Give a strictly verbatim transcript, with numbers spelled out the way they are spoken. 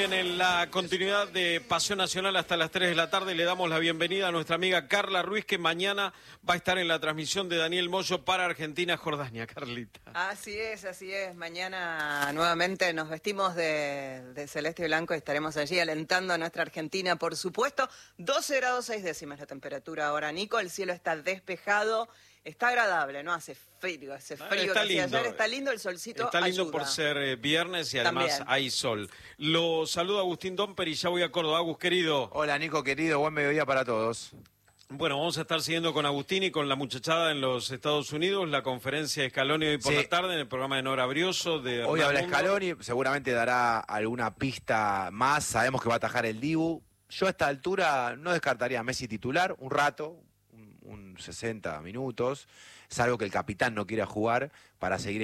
En la continuidad de Pasión Nacional hasta las tres de la tarde le damos la bienvenida a nuestra amiga Carla Ruiz, que mañana va a estar en la transmisión de Daniel Moyo para Argentina-Jordania. Carlita. Así es, así es. Mañana nuevamente nos vestimos de, de celeste y blanco y estaremos allí alentando a nuestra Argentina, por supuesto. doce grados seis décimas la temperatura ahora, Nico. El cielo está despejado. Está agradable, ¿no? Hace frío, hace frío. Está lindo. Ayer está lindo el solcito. Está lindo ayuda. por ser eh, viernes y además También. hay sol. Lo saludo a Agustín Domper y ya voy a Córdoba. Agus, querido. Hola, Nico, querido. Buen mediodía para todos. Bueno, vamos a estar siguiendo con Agustín y con la muchachada en los Estados Unidos, la conferencia de Scaloni hoy por Sí. la tarde en el programa de Nora Brioso. De Hoy habla Hernán Mundo. Scaloni, seguramente dará alguna pista más. Sabemos que va a atajar el Dibu. Yo a esta altura no descartaría a Messi titular un rato, un, un sesenta minutos, salvo que el capitán no quiera jugar para seguir